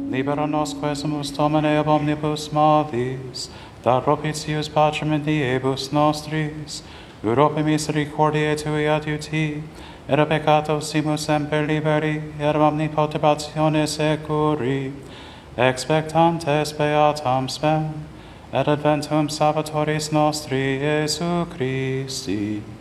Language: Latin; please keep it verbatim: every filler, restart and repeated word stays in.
Libera nos quesumus Domine ab omnibus malis, da propitius Patrem in diebus nostris, Europe misericordiae Tui adiuti, et a peccato simus semper liberi, et ab omnipotentiatione securi, expectantes beatam spem, et adventum Salvatoris nostri Iesu Christi.